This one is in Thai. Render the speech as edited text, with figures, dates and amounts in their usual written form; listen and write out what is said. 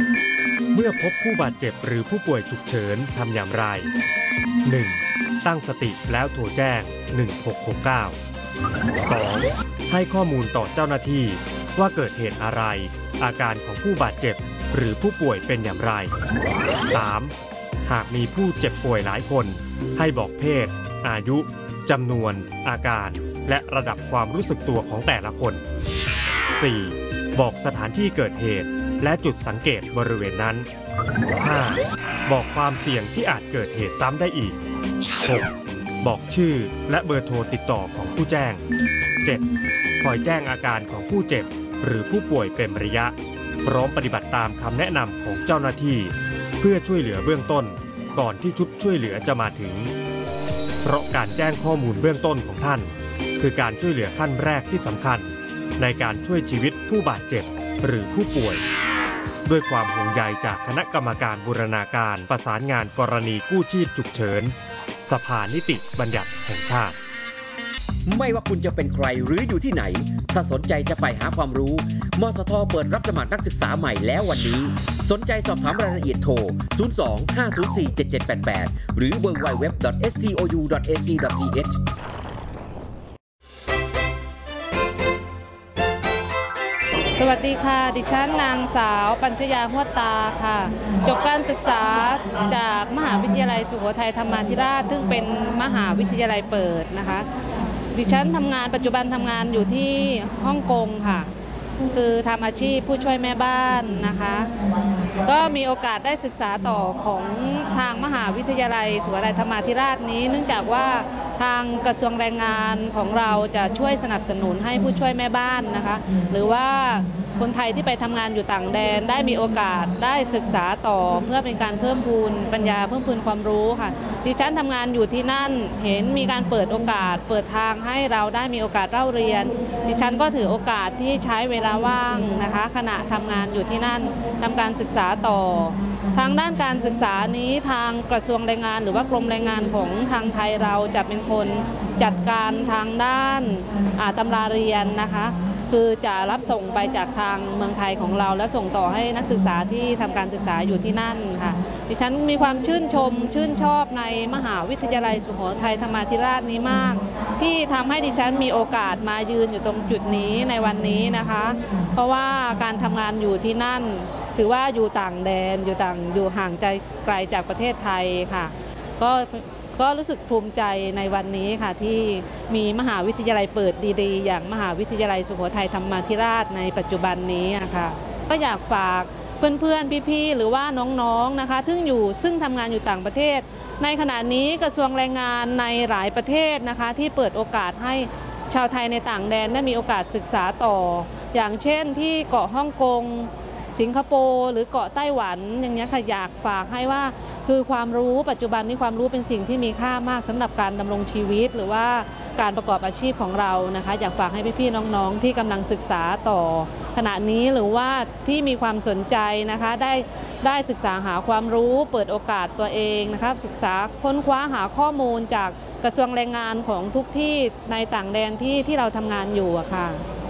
เมื่อพบผู้บาดเจ็บหรือผู้ป่วยฉุกเฉินทำอย่างไร 1. ตั้งสติแล้วโทรแจ้ง 1669 2. ให้ข้อมูลต่อเจ้าหน้าที่ว่าเกิดเหตุอะไรอาการของผู้บาดเจ็บหรือผู้ป่วยเป็นอย่างไร 3. หากมีผู้เจ็บป่วยหลายคนให้บอกเพศอายุจำนวนอาการและระดับความรู้สึกตัวของแต่ละคน 4. บอกสถานที่เกิดเหตุและจุดสังเกตบริเวณนั้น 5. บอกความเสี่ยงที่อาจเกิดเหตุซ้ำได้อีก 6. บอกชื่อและเบอร์โทรติดต่อของผู้แจ้ง 7. คอยแจ้งอาการของผู้เจ็บหรือผู้ป่วยเป็นระยะพร้อมปฏิบัติตามคำแนะนำของเจ้าหน้าที่เพื่อช่วยเหลือเบื้องต้นก่อนที่ชุดช่วยเหลือจะมาถึงเพราะการแจ้งข้อมูลเบื้องต้นของท่านคือการช่วยเหลือขั้นแรกที่สำคัญในการช่วยชีวิตผู้บาดเจ็บหรือผู้ป่วยด้วยความห่วงใยจากคณะกรรมการบูรณาการประสานงานกรณีกู้ชีพฉุกเฉินสภานิติบัญญัติแห่งชาติไม่ว่าคุณจะเป็นใครหรืออยู่ที่ไหนถ้าสนใจจะไปหาความรู้มสทเปิดรับสมัครนักศึกษาใหม่แล้ววันนี้สนใจสอบถามรายละเอียดโทร 02-504-7788 หรือ www.stou.ac.th สวัสดีค่ะดิฉันนางสาวปัญชยาหัวตาค่ะจบการศึกษาจากมหาวิทยาลัยสุโขทัยธรรมาธิราชซึ่งเป็นมหาวิทยาลัยเปิดนะคะดิฉันปัจจุบันทำงานอยู่ที่ฮ่องกงค่ะคือทำอาชีพผู้ช่วยแม่บ้านนะคะก็มีโอกาสได้ศึกษาต่อของทางมหาวิทยาลัยสุโขทัยธรรมาธิราชนี้เนื่องจากว่าทางกระทรวงแรงงานของเราจะช่วยสนับสนุนให้ผู้ช่วยแม่บ้านนะคะหรือว่าคนไทยที่ไปทำงานอยู่ต่างแดนได้มีโอกาสได้ศึกษาต่อเพื่อเป็นการเพิ่มพูนปัญญาเพิ่มพูนความรู้ค่ะดิฉันทำงานอยู่ที่นั่นเห็นมีการเปิดโอกาสเปิดทางให้เราได้มีโอกาสเล่าเรียนดิฉันก็ถือโอกาสที่ใช้เวลาว่างนะคะขณะทำงานอยู่ที่นั่นทำการศึกษาต่อทางด้านการศึกษานี้ทางกระทรวงแรงงานหรือว่ากรมแรงงานของทางไทยเราจะเป็นคนจัดการทางด้านตำราเรียนนะคะคือจะรับส่งไปจากทางเมืองไทยของเราและส่งต่อให้นักศึกษาที่ทำการศึกษาอยู่ที่นั่นค่ะดิฉันมีความชื่นชอบในมหาวิทยาลัยสุโขทัยธรรมาธิราชนี้มากที่ทำให้ดิฉันมีโอกาสมายืนอยู่ตรงจุดนี้ในวันนี้นะคะเพราะว่าการทำงานอยู่ที่นั่นถือว่าอยู่ต่างแดนอยู่ห่างไกลจากประเทศไทยค่ะก็รู้สึกภูมิใจในวันนี้ค่ะที่มีมหาวิทยาลัยเปิดดีๆอย่างมหาวิทยาลัยสุโขทัยธรรมาธิราชในปัจจุบันนี้ค่ะก็อยากฝากเพื่อนๆพี่ๆหรือว่าน้องๆนะคะซึ่งทำงานอยู่ต่างประเทศในขณะนี้กระทรวงแรงงานในหลายประเทศนะคะที่เปิดโอกาสให้ชาวไทยในต่างแดนได้มีโอกาสศึกษาต่ออย่างเช่นที่เกาะฮ่องกงสิงคโปร์หรือเกาะไต้หวันอย่างนี้ค่ะอยากฝากให้ว่าคือความรู้ปัจจุบันนี้ความรู้เป็นสิ่งที่มีค่ามากสำหรับการดำรงชีวิตหรือว่าการประกอบอาชีพของเรานะคะอยากฝากให้พี่ๆน้องๆที่กำลังศึกษาต่อขณะนี้หรือว่าที่มีความสนใจนะคะได้ศึกษาหาความรู้เปิดโอกาสตัวเองนะคะศึกษาค้นคว้าหาข้อมูลจากกระทรวงแรงงานของทุกที่ในต่างแดนที่เราทำงานอยู่ค่ะ